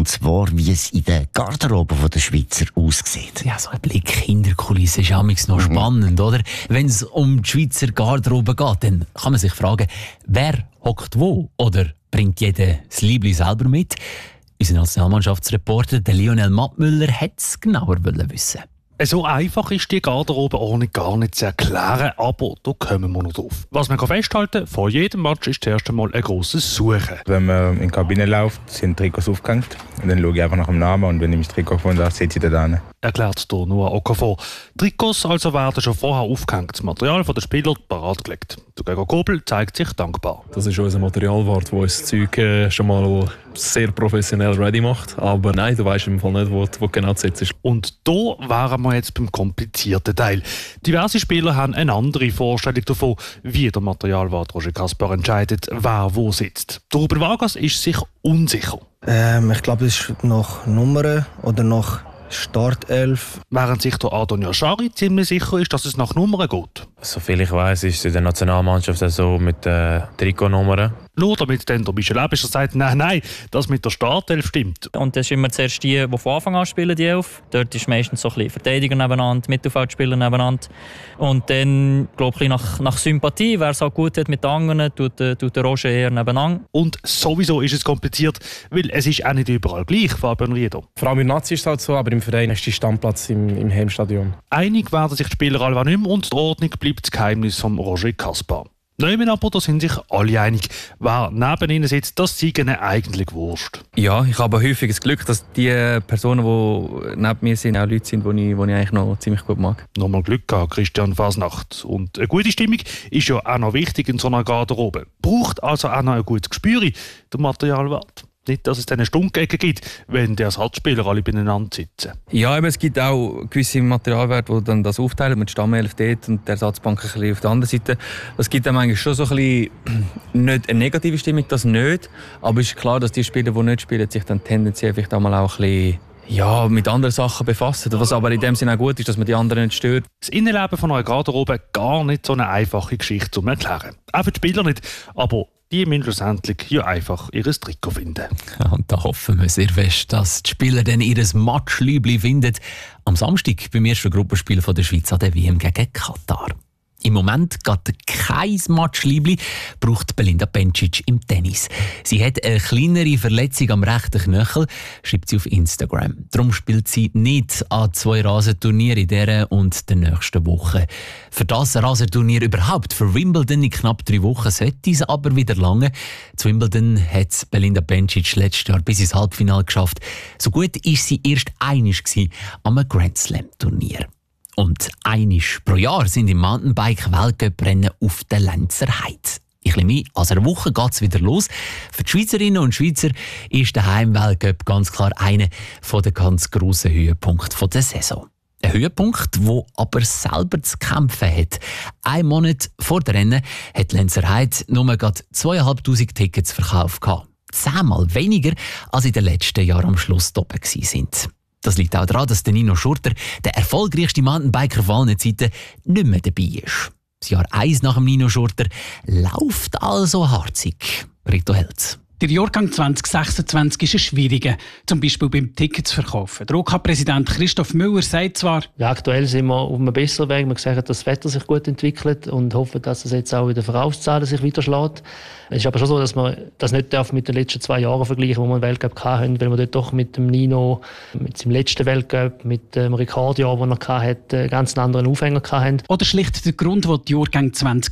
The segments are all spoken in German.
Und zwar, wie es in der Garderobe der Schweizer aussieht. Ja, so ein Blick hinter die Kulissen ist amigs noch spannend, oder? Wenn es um die Schweizer Garderobe geht, dann kann man sich fragen, wer hockt wo? Oder bringt jeder das Liebling selber mit? Unser Nationalmannschaftsreporter Lionel Mattmüller hätte es genauer wissen. So einfach ist die Garderobenordnung gar nicht zu erklären, aber da kommen wir noch drauf. Was man festhalten kann, vor jedem Match ist zuerst einmal ein grosses Suchen. Wenn man in die Kabine läuft, sind Trikots aufgehängt. Und dann schaue ich einfach nach dem Namen und wenn ich das Trikot gefunden habe, sitze ich da. Erklärt hier Noah Okafor. Trikots also werden schon vorher aufgehängt, das Material der Spieler parat gelegt. Der Gregor Kobel zeigt sich dankbar. Das ist unser Materialwart, der uns das Zeug schon mal sehr professionell ready macht. Aber nein, du weißt im Fall nicht, wo du genau sitzt. Und da wären wir jetzt beim komplizierten Teil. Diverse Spieler haben eine andere Vorstellung davon, wie der Materialwart Roger Kaspar entscheidet, wer wo sitzt. Der Ruben Vargas ist sich unsicher. Ich glaube, es ist nach Nummern oder nach Startelf. Während sich der Adon Yashari ziemlich sicher ist, dass es nach Nummern geht. Soviel ich weiss, ist es in der Nationalmannschaft so mit Trikotnummern. Nur damit dann der Michel Ebischer sagt, nein, das mit der Startelf stimmt. Und das ist immer zuerst die von Anfang an spielen, die Elf. Dort ist meistens so ein bisschen Verteidiger nebeneinander, Mittelfeldspieler nebeneinander. Und dann, glaube ich, nach Sympathie, wer es auch gut hat mit den anderen, tut der Roger eher nebeneinander. Und sowieso ist es kompliziert, weil es ist auch nicht überall gleich, Fabian Rieder. Vor allem im Nazi ist es halt so, aber im Verein ist der Standplatz im Heimstadion. Einig werden sich die Spieler alle nicht mehr und die Ordnung bleibt das Geheimnis von Roger Kaspar. Nehmen aber, da sind sich alle einig. Wer neben ihnen sitzt, das sei ihnen eigentlich wurscht. Ja, ich habe häufig das Glück, dass die Personen, die neben mir sind, auch Leute sind, die ich eigentlich noch ziemlich gut mag. Nochmal Glück gehabt, Christian Fasnacht. Und eine gute Stimmung ist ja auch noch wichtig in so einer Garderobe. Braucht also auch noch ein gutes Gespür, der Materialwart. Nicht, dass es dann eine Stunkecken gibt, wenn die Ersatzspieler alle beieinander sitzen. Ja, aber es gibt auch gewisse Materialwerte, die dann das aufteilen, mit Stammelf dort und der Ersatzbank ein bisschen auf der anderen Seite. Das gibt dann eigentlich schon so ein bisschen, nicht eine negative Stimmung, das nicht. Aber es ist klar, dass die Spieler, die nicht spielen, sich dann tendenziell vielleicht auch mal auch ein bisschen mit anderen Sachen befassen. Was aber in dem Sinne auch gut ist, dass man die anderen nicht stört. Das Innenleben von einer Garderobe gar nicht so eine einfache Geschichte zu erklären. Auch für die Spieler nicht, aber die müssen schlussendlich ja einfach ihr Trikot finden. Und da hoffen wir sehr fest, dass die Spieler dann ihr Matchliebli finden. Am Samstag beim ersten Gruppenspiel der Schweiz an der WM gegen Katar. Im Moment geht kein Matchliebli, braucht Belinda Bencic im Tennis. Sie hat eine kleinere Verletzung am rechten Knöchel, schreibt sie auf Instagram. Darum spielt sie nicht an 2 Rasenturnieren in dieser und der nächsten Woche. Für das Rasenturnier überhaupt, für Wimbledon in knapp 3 Wochen, sollte es aber wieder lange. Zu Wimbledon hat Belinda Bencic letztes Jahr bis ins Halbfinale geschafft. So gut war sie erst einmal am Grand Slam Turnier. Und einmal pro Jahr sind im Mountainbike-Weltcuprennen auf der Lenzer Heide. In etwas mehr als einer Woche geht es wieder los. Für die Schweizerinnen und Schweizer ist der Heimweltcup ganz klar einer der ganz grossen Höhepunkte der Saison. Ein Höhepunkt, der aber selber zu kämpfen hat. 1 Monat vor dem Rennen hat Lenzer Heide nur gerade 2'500 Tickets verkauft. 10-mal weniger als in den letzten Jahren am Schluss oben waren. Das liegt auch daran, dass der Nino Schurter, der erfolgreichste Mountainbiker von allen Zeiten, nicht mehr dabei ist. Das Jahr 1 nach dem Nino Schurter läuft also harzig. Rito Helz. Der Jahrgang 2026 ist ein schwieriger, zum Beispiel beim Ticket zu verkaufen. Der OK-Präsident Christoph Müller sagt zwar, ja, aktuell sind wir auf einem besseren Weg. Wir sehen, dass das Wetter sich gut entwickelt und hoffen, dass es jetzt auch in den Verkaufszahlen sich wieder schlägt. Es ist aber schon so, dass man das nicht mit den letzten 2 Jahren vergleichen, wo wir einen Weltcup hatten, weil wir dort doch mit dem Nino, mit seinem letzten Weltcup, mit dem Rekordjahr, das er hatte, einen ganz anderen Aufhänger hatten. Oder schlicht der Grund, den die Jahrgänge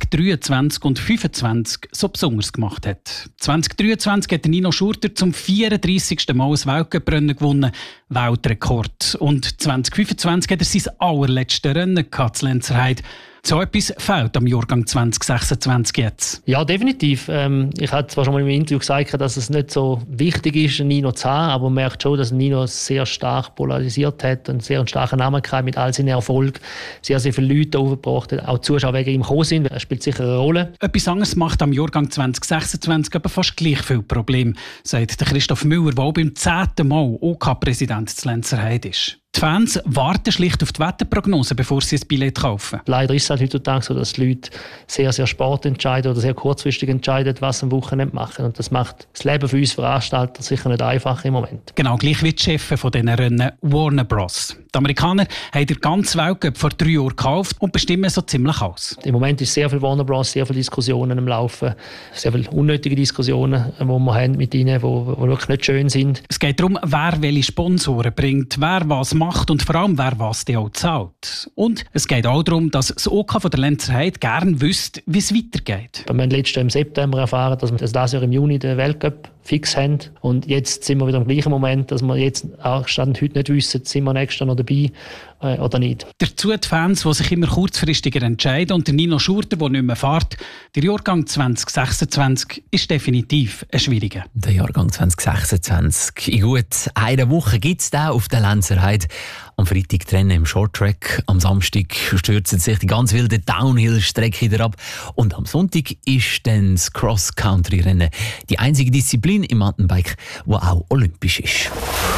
2023 und 2025 so besonders gemacht hat. 2023 hat Nino Schurter zum 34. Mal ein Weltcuprennen gewonnen, Weltrekord. Und 2025 hat er sein allerletztes Rennen gehabt, zu Lenzer Heide. So etwas fehlt am Jahrgang 2026 jetzt. Ja, definitiv. Ich habe zwar schon mal im Interview gesagt, dass es nicht so wichtig ist, einen Nino zu haben, aber man merkt schon, dass Nino sehr stark polarisiert hat und sehr einen starken Namen gehabt mit all seinen Erfolgen. Sehr, sehr viele Leute aufgebracht hat, auch Zuschauer wegen ihm gekommen sind. Das spielt sicher eine Rolle. Etwas anderes macht am Jahrgang 2026 aber fast gleich viel Probleme, sagt der Christoph Müller, der auch beim 10. Mal OK-Präsident zu Lenzer Heide ist. Die Fans warten schlicht auf die Wetterprognose, bevor sie ein Billett kaufen. Leider ist es halt heutzutage so, dass die Leute sehr, sehr spät entscheiden oder sehr kurzfristig entscheiden, was sie am Wochenende machen. Und das macht das Leben für uns Veranstalter sicher nicht einfach im Moment. Genau, gleich wie die Chefs von diesen Rennen Warner Bros. Die Amerikaner haben den ganzen Weltcup vor 3 Jahren gekauft und bestimmen so ziemlich alles. Im Moment ist sehr viel Warner Bros., sehr viele Diskussionen am Laufen, sehr viele unnötige Diskussionen, die wir haben mit ihnen, die wirklich nicht schön sind. Es geht darum, wer welche Sponsoren bringt, wer was macht und vor allem, wer was auch zahlt. Und es geht auch darum, dass das OK von der Lenzer Heide gerne wüsste, wie es weitergeht. Wir haben letztes Jahr im September erfahren, dass wir dieses Jahr im Juni den Weltcup fix haben. Und jetzt sind wir wieder im gleichen Moment, dass wir jetzt auch Stand heute nicht wissen, sind wir nächstes Jahr noch dabei oder nicht. Dazu die Fans, die sich immer kurzfristiger entscheiden, und der Nino Schurter, der nicht mehr fährt. Der Jahrgang 2026 ist definitiv ein schwieriger. Der Jahrgang 2026. In gut einer Woche gibt es den auf der Lenzer Heide. Am Freitag Rennen im Shorttrack, am Samstag stürzen sich die ganz wilde Downhill-Strecke wieder ab und am Sonntag ist dann das Cross-Country-Rennen die einzige Disziplin im Mountainbike, die auch olympisch ist.